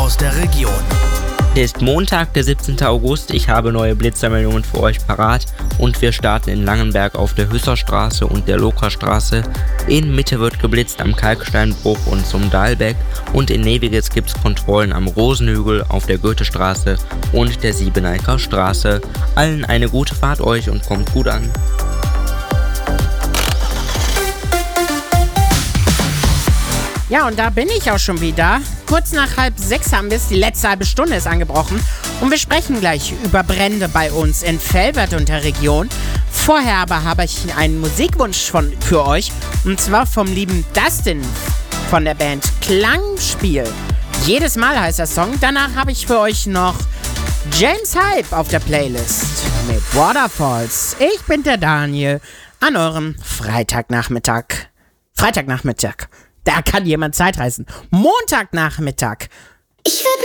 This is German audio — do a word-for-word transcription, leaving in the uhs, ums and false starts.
aus der Region. Es ist Montag, der siebzehnten August. Ich habe neue Blitzermeldungen für euch parat und wir starten in Langenberg auf der Hüsserstraße und der Lokerstraße. In Mitte wird geblitzt am Kalksteinbruch und zum Dahlbeck und in Neviges gibt es Kontrollen am Rosenhügel, auf der Goethestraße und der Siebeneiker Straße. Allen eine gute Fahrt euch und kommt gut an. Ja, und da bin ich auch schon wieder. Kurz nach halb sechs haben wir es, die letzte halbe Stunde ist angebrochen. Und wir sprechen gleich über Brände bei uns in Velbert und der Region. Vorher aber habe ich einen Musikwunsch von, für euch. Und zwar vom lieben Dustin von der Band Klangspiel. Jedes Mal heißt der Song. Danach habe ich für euch noch James Hype auf der Playlist mit Waterfalls. Ich bin der Daniel an eurem Freitagnachmittag. Freitagnachmittag. Da kann jemand Zeit reißen. Montagnachmittag. Ich würde